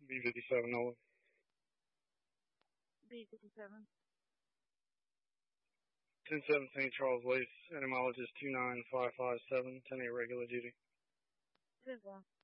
B57 Nolan. B57. 10-7 St. Charles Waste, etymologist 29557, 10-8 regular duty. 10-1.